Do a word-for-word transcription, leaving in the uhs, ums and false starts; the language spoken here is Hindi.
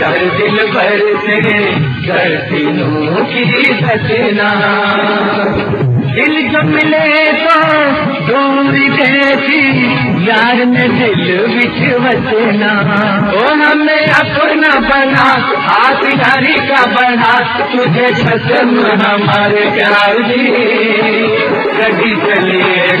कर दिल भर से कर दिलों की सजना, दिल जो मिले तो दूरी कैसी यार ने दिल बिच बचना। ओ हमें अपना बना हाथ गाड़ी का बना, तुझे कसम हमारे प्यार दी कभी चले